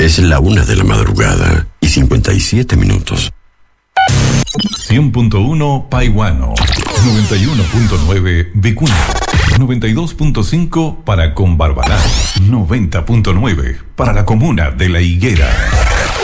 Es la 1:57 a.m. 100.1 Paihuano, 91.9 Vicuña, 92.5 para Combarbalá, 90.9 para la comuna de La Higuera.